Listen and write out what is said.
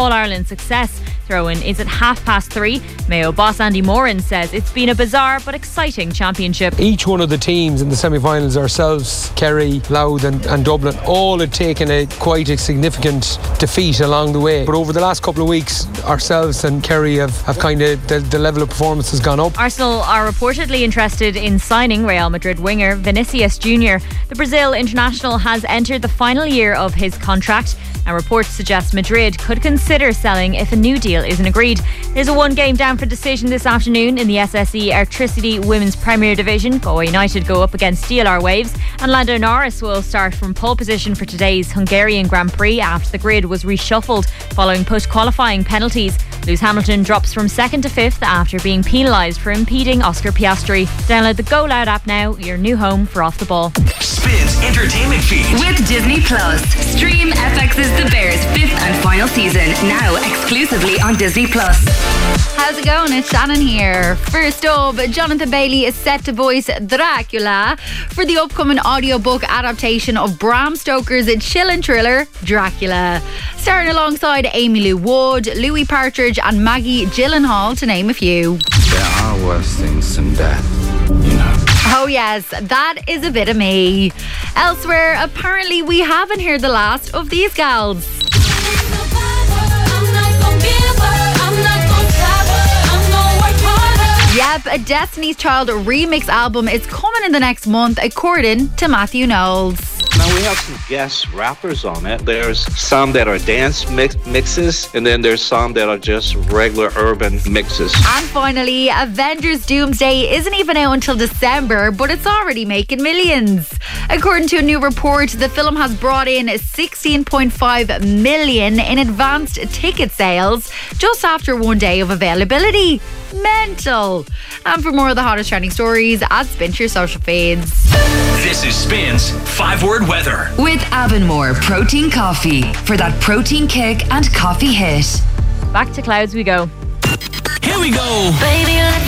All-Ireland success. Throw-in is at 3:30. Mayo boss Andy Moran says it's been a bizarre but exciting championship. Each one of the teams in the semi-finals, ourselves, Kerry, Louth and Dublin, all had taken quite a significant defeat along the way. But over the last couple of weeks, ourselves and Kerry have kind of, the level of performance has gone up. Arsenal are reportedly interested in signing Real Madrid winger Vinicius Jr. The Brazil international has entered the final year of his contract, and reports suggest Madrid could consider selling if a new deal isn't agreed. There's a one-game down for decision this afternoon in the SSE Electricity Women's Premier Division. Galway United go up against DLR Waves, and Lando Norris will start from pole position for today's Hungarian Grand Prix after the grid was reshuffled following post-qualifying penalties. Lewis Hamilton drops from 2nd to 5th after being penalised for impeding Oscar Piastri. Download the Go Loud app now, your new home for Off the Ball. Spins entertainment feed with Disney Plus. Stream FX's The Bears 5th and final season now exclusively on Disney Plus. How's it going? It's Shannon here. First up, Jonathan Bailey is set to voice Dracula for the upcoming audiobook adaptation of Bram Stoker's chilling thriller Dracula, starring alongside Amy Lou Wood, Louis Partridge and Maggie Gyllenhaal, to name a few. There are worse things than death, you know. Oh yes, that is a bit of me. Elsewhere, apparently we haven't heard the last of these gals. Yep, a Destiny's Child remix album is coming in the next month, according to Matthew Knowles. Now we have some guest rappers on it. There's some that are dance mixes, and then there's some that are just regular urban mixes. And finally, Avengers Doomsday isn't even out until December, but it's already making millions. According to a new report, the film has brought in 16.5 million in advanced ticket sales just after one day of availability. Mental. And for more of the hottest trending stories, add Spin to your social feeds. This is Spin's 5-word weather with Avonmore Protein Coffee for that protein kick and coffee hit. Back to clouds we go. Here we go. Baby,